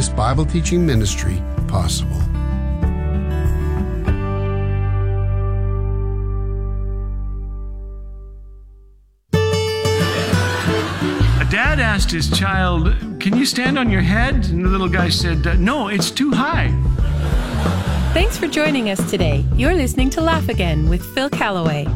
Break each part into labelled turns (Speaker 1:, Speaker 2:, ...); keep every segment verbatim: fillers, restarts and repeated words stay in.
Speaker 1: Baptist Bible Teaching Ministry possible.
Speaker 2: A dad asked his child, "Can you stand on your head?" And the little guy said, "No, it's too high."
Speaker 3: Thanks for joining us today. You're listening to Laugh Again with Phil Callaway.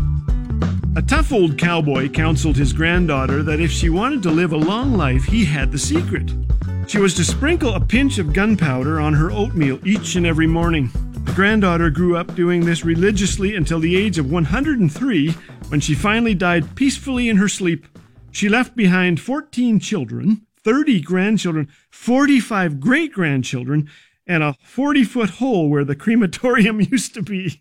Speaker 2: A tough old cowboy counseled his granddaughter that if she wanted to live a long life, he had the secret. She was to sprinkle a pinch of gunpowder on her oatmeal each and every morning. The granddaughter grew up doing this religiously until the age of one hundred three, when she finally died peacefully in her sleep. She left behind fourteen children, thirty grandchildren, forty-five great-grandchildren, and a forty-foot hole where the crematorium used to be.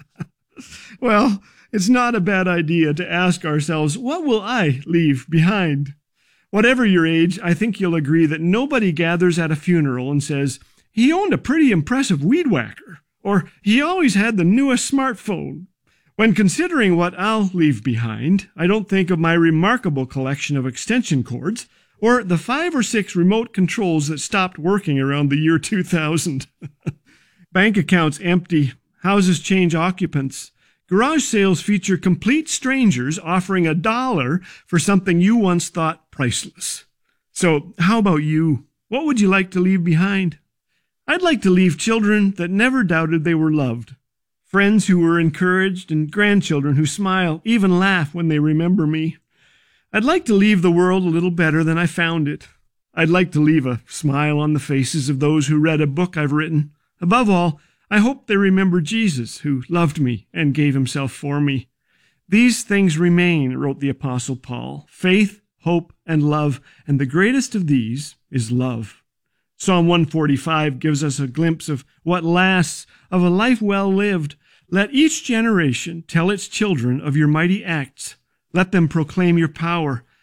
Speaker 2: Well, it's not a bad idea to ask ourselves, what will I leave behind? Whatever your age, I think you'll agree that nobody gathers at a funeral and says, "He owned a pretty impressive weed whacker," or "He always had the newest smartphone." When considering what I'll leave behind, I don't think of my remarkable collection of extension cords, or the five or six remote controls that stopped working around the year two thousand. Bank accounts empty, houses change occupants. Garage sales feature complete strangers offering a dollar for something you once thought priceless. So, how about you? What would you like to leave behind? I'd like to leave children that never doubted they were loved, friends who were encouraged, and grandchildren who smile, even laugh when they remember me. I'd like to leave the world a little better than I found it. I'd like to leave a smile on the faces of those who read a book I've written. Above all, I hope they remember Jesus, who loved me and gave himself for me. These things remain, wrote the Apostle Paul, faith, hope, and love, and the greatest of these is love. Psalm one forty-five gives us a glimpse of what lasts, of a life well lived. Let each generation tell its children of your mighty acts. Let them proclaim your power.